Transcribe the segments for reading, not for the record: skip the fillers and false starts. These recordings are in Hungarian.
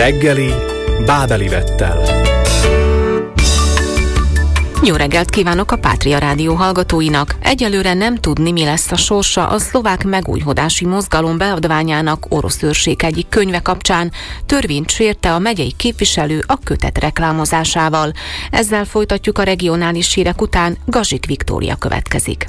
Reggeli Bábeli Vettel. Jó reggelt kívánok a Pátria Rádió hallgatóinak! Egyelőre nem tudni, mi lesz a sorsa a szlovák megújhodási mozgalom beadványának orosz őrség egyik könyve kapcsán. Törvényt sérte a megyei képviselő a kötet reklámozásával. Ezzel folytatjuk a regionális hírek után. Gazsik Viktória következik.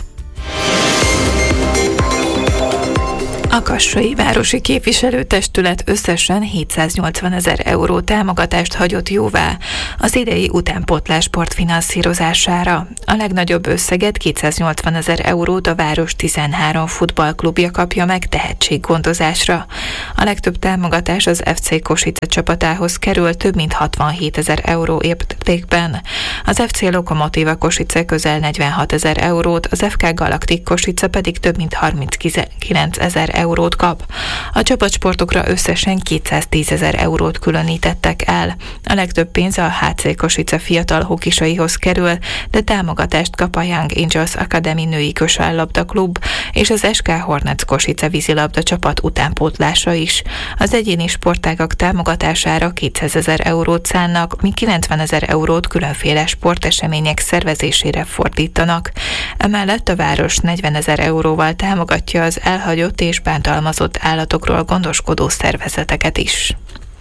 A Kassai Városi Képviselőtestület összesen 780 000 euró támogatást hagyott jóvá az idei utánpótlásport finanszírozására. A legnagyobb összeget, 280 000 eurót a város 13 futballklubja kapja meg tehetséggondozásra. A legtöbb támogatás az FC Kosice csapatához kerül, több mint 67 000 euró értékben. Az FC Lokomotíva Kosice közel 46 000 eurót, az FK Galaktik Kosice pedig több mint 39 000 eurót kap. A csapatsportokra összesen 210 000 eurót különítettek el. A legtöbb pénz a HC Kosice fiatal hokisaihoz kerül, de támogatást kap a Young Angels Academy női kosárlabda klub és az SK Hornets Kosice vízilabda csapat utánpótlása is. Az egyéni sportágak támogatására 200 000 eurót szánnak, míg 90 000 eurót különféle sportesemények szervezésére fordítanak. Emellett a város 40 000 euróval támogatja az elhagyott és bántalmazott állatokról gondoskodó szervezeteket is.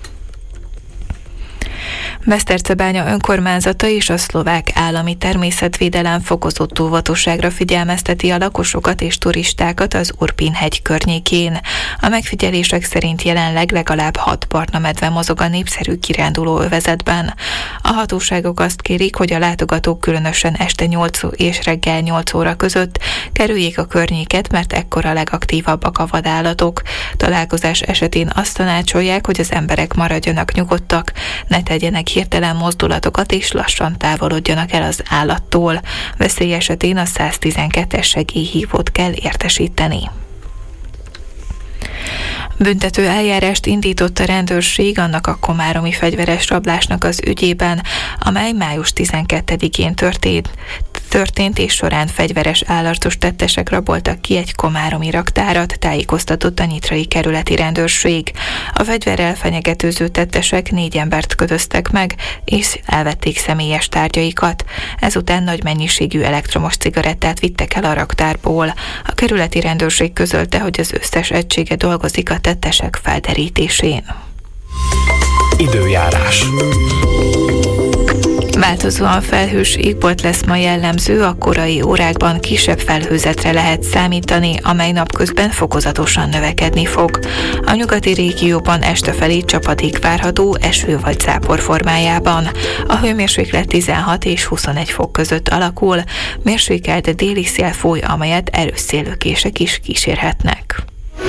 Besztercebánya önkormányzata és a szlovák állami természetvédelem fokozott óvatosságra figyelmezteti a lakosokat és turistákat az Urpin-hegy környékén. A megfigyelések szerint jelenleg legalább 6 barna medve mozog a népszerű kiránduló övezetben. A hatóságok azt kérik, hogy a látogatók különösen este 8 és reggel 8 óra között kerüljék a környéket, mert ekkor a legaktívabbak a vadállatok. Találkozás esetén azt tanácsolják, hogy az emberek maradjanak nyugodtak, ne tegyenek hirtelen mozdulatokat és lassan távolodjanak el az állattól. Veszély esetén a 112-es segélyhívót kell értesíteni. Büntető eljárást indított a rendőrség annak a komáromi fegyveres rablásnak az ügyében, amely május 12-én történt és során fegyveres állarcos tettesek raboltak ki egy komáromi raktárat, tájékoztatott a nyitrai kerületi rendőrség. A fegyverrel fenyegetőző tettesek 4 embert kötöztek meg, és elvették személyes tárgyaikat. Ezután nagy mennyiségű elektromos cigarettát vittek el a raktárból. A kerületi rendőrség közölte, hogy az összes egysége dolgozik a tettesek felderítésén. Időjárás. Változóan felhős égbolt lesz ma jellemző, a korai órákban kisebb felhőzetre lehet számítani, amely napközben fokozatosan növekedni fog. A nyugati régióban este felé csapadék várható, eső vagy zápor formájában. A hőmérséklet 16 és 21 fok között alakul, mérsékelt déli szél fúj, amelyet erős széllökések is kísérhetnek.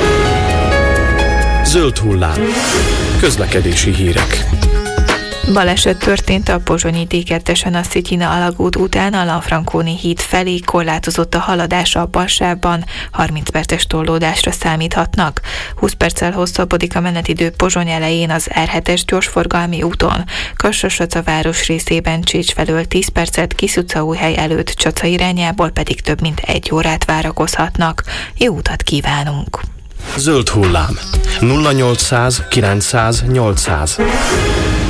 Zöld hullám. Közlekedési hírek. Baleset történt a pozsonyi D2-esen a Szityina alagút után a Lanfranconi híd felé, korlátozott a haladás a Barsában, 30 perces torlódásra számíthatnak. 20 perccel hosszabbodik a menetidő Pozsony elején az R7-es gyorsforgalmi úton, Kassa-Saca város részében Csécs felől 10 percet, Kis-utcaújhely előtt Csaca irányából pedig több mint 1 órát várakozhatnak. Jó utat kívánunk! Zöld hullám. 0800 900 800.